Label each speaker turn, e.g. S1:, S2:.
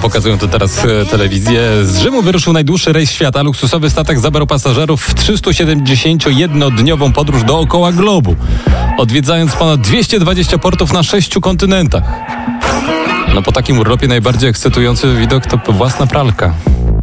S1: pokazują to teraz telewizje. Z Rzymu wyruszył najdłuższy rejs świata. Luksusowy statek zabrał pasażerów w 371-dniową podróż dookoła globu, odwiedzając ponad 220 portów na 6 kontynentach. No po takim urlopie najbardziej ekscytujący widok to własna pralka.